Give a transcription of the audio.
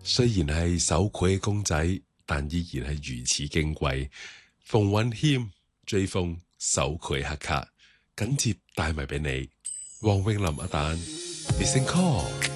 雖然係手繪嘅公仔，但依然係如此矜貴。馮允謙追風手繪黑卡，緊接帶埋俾你。黃詠琳阿蛋 Listen Call。